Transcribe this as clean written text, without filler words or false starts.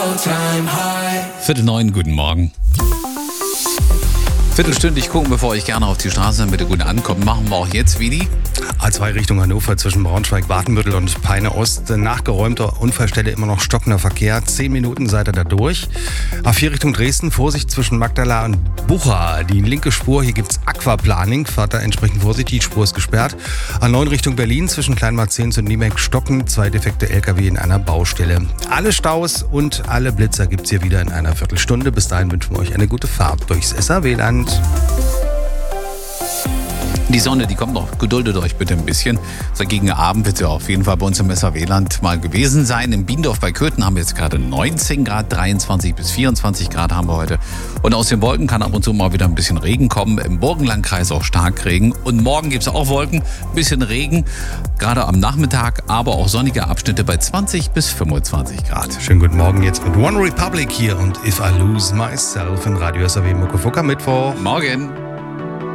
8:45, guten Morgen. Viertelstündlich gucken, bevor ich gerne auf die Straße damit ihr gut ankommt. Machen wir auch jetzt, Vidi. A2 Richtung Hannover zwischen Braunschweig, Watenbüttel und Peine Ost. Nachgeräumter Unfallstelle, immer noch stockender Verkehr. 10 Minuten seid ihr da durch. A4 Richtung Dresden, Vorsicht zwischen Magdala und Bucha. Die linke Spur, hier gibt's Aquaplaning. Fahrt da entsprechend vorsichtig, die Spur ist gesperrt. A9 Richtung Berlin zwischen Kleinmarzens und Niemek stocken. 2 defekte LKW in einer Baustelle. Alle Staus und alle Blitzer gibt's hier wieder in einer Viertelstunde. Bis dahin wünschen wir euch eine gute Fahrt durchs SAW-Land. Die Sonne, die kommt noch. Geduldet euch bitte ein bisschen. So gegen Abend wird sie auf jeden Fall bei uns im SAW-Land mal gewesen sein. In Biendorf bei Köthen haben wir jetzt gerade 19 Grad, 23 bis 24 Grad haben wir heute. Und aus den Wolken kann ab und zu mal wieder ein bisschen Regen kommen. Im Burgenlandkreis auch Starkregen. Und morgen gibt es auch Wolken, ein bisschen Regen. Gerade am Nachmittag, aber auch sonnige Abschnitte bei 20 bis 25 Grad. Schönen guten Morgen jetzt mit One Republic hier und If I Lose Myself in Radio SAW Muckefuck am Mittwoch. Morgen.